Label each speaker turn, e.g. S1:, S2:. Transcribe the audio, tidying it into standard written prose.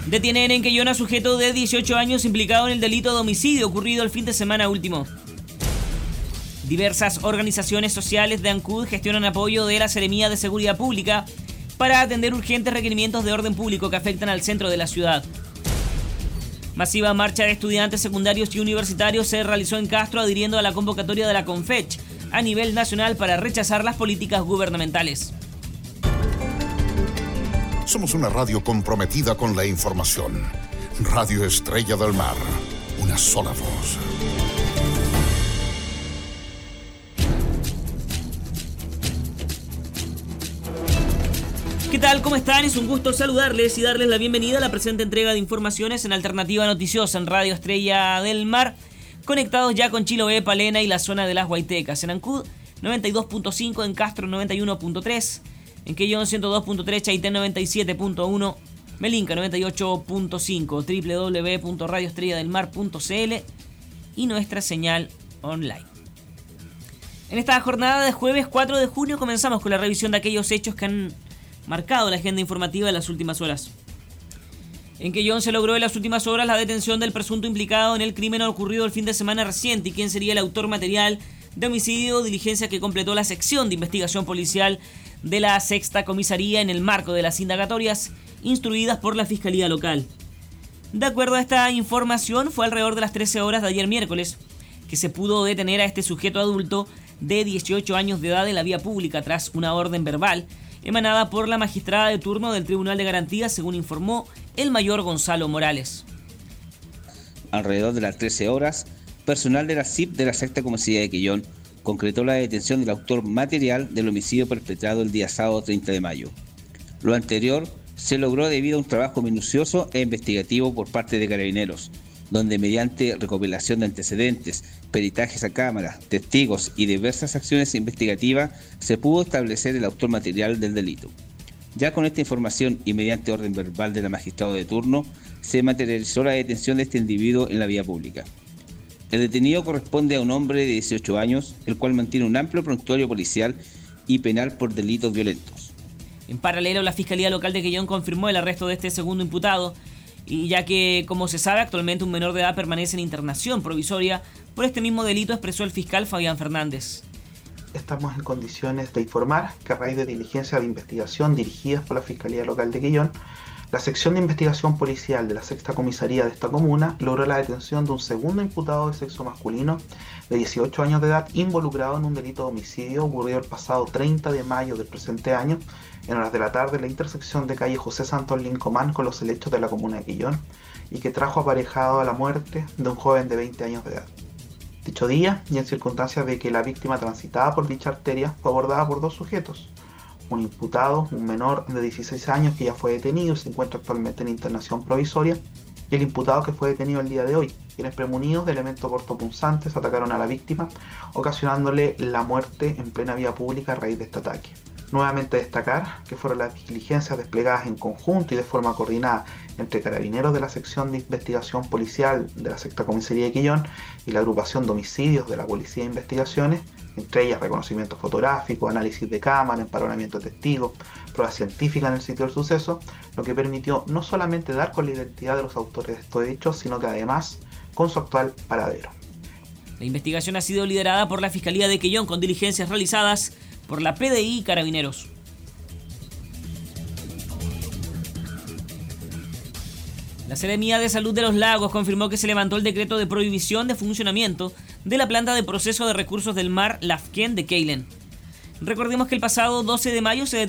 S1: Detienen en Quellón a sujeto de 18 años implicado en el delito de homicidio ocurrido el fin de semana último. Diversas organizaciones sociales de Ancud gestionan apoyo de la Seremía de Seguridad Pública para atender urgentes requerimientos de orden público que afectan al centro de la ciudad. Masiva marcha de estudiantes secundarios y universitarios se realizó en Castro adhiriendo a la convocatoria de la CONFECH a nivel nacional para rechazar las políticas gubernamentales.
S2: Somos una radio comprometida con la información. Radio Estrella del Mar. Una sola voz.
S1: ¿Qué tal? ¿Cómo están? Es un gusto saludarles y darles la bienvenida a la presente entrega de informaciones en Alternativa Noticiosa en Radio Estrella del Mar. Conectados ya con Chiloé, Palena y la zona de las Guaitecas. En Ancud 92.5, en Castro 91.3, en Quellón 102.3, Chaitén 97.1, Melinca 98.5, www.radioestrelladelmar.cl y nuestra señal online. En esta jornada de jueves 4 de junio comenzamos con la revisión de aquellos hechos que han marcado la agenda informativa de las últimas horas. En Quellón se logró en las últimas horas la detención del presunto implicado en el crimen ocurrido el fin de semana reciente y quien sería el autor material de homicidio, diligencia que completó la sección de investigación policial de la Sexta Comisaría en el marco de las indagatorias instruidas por la Fiscalía Local. De acuerdo a esta información, fue alrededor de las 13 horas de ayer miércoles que se pudo detener a este sujeto adulto de 18 años de edad en la vía pública tras una orden verbal emanada por la magistrada de turno del Tribunal de Garantías, según informó el mayor Gonzalo Morales.
S3: Alrededor de las 13 horas, personal de la CIP de la Sexta Comisaría de Quellón concretó la detención del autor material del homicidio perpetrado el día sábado 30 de mayo. Lo anterior se logró debido a un trabajo minucioso e investigativo por parte de Carabineros, donde mediante recopilación de antecedentes, peritajes a cámara, testigos y diversas acciones investigativas se pudo establecer el autor material del delito. Ya con esta información y mediante orden verbal de la magistrada de turno, se materializó la detención de este individuo en la vía pública. El detenido corresponde a un hombre de 18 años, el cual mantiene un amplio prontuario policial y penal por delitos violentos.
S1: En paralelo, la Fiscalía Local de Quellón confirmó el arresto de este segundo imputado, y ya que, como se sabe, actualmente un menor de edad permanece en internación provisoria por este mismo delito, expresó el fiscal Fabián Fernández.
S4: Estamos en condiciones de informar que a raíz de diligencias de investigación dirigidas por la Fiscalía Local de Quellón, la sección de investigación policial de la Sexta Comisaría de esta comuna logró la detención de un segundo imputado de sexo masculino de 18 años de edad involucrado en un delito de homicidio ocurrido el pasado 30 de mayo del presente año en horas de la tarde en la intersección de calle José Santos Lincomán con los helechos de la comuna de Quellón y que trajo aparejado a la muerte de un joven de 20 años de edad. Dicho día, y en circunstancias de que la víctima transitaba por dicha arteria, fue abordada por dos sujetos. Un imputado, un menor de 16 años que ya fue detenido y se encuentra actualmente en internación provisoria, y el imputado que fue detenido el día de hoy, quienes premunidos de elementos cortopunzantes atacaron a la víctima, ocasionándole la muerte en plena vía pública a raíz de este ataque. Nuevamente destacar que fueron las diligencias desplegadas en conjunto y de forma coordinada entre Carabineros de la sección de investigación policial de la Sexta Comisaría de Quellón y la agrupación de homicidios de la Policía de Investigaciones, entre ellas reconocimiento fotográfico, análisis de cámara, empadronamiento de testigos, pruebas científicas en el sitio del suceso, lo que permitió no solamente dar con la identidad de los autores de estos hechos, sino que además con su actual paradero.
S1: La investigación ha sido liderada por la Fiscalía de Quellón con diligencias realizadas por la PDI y Carabineros. La Seremía de Salud de Los Lagos confirmó que se levantó el decreto de prohibición de funcionamiento de la planta de proceso de recursos del mar Lafken de Keilen. Recordemos que el pasado 12 de mayo se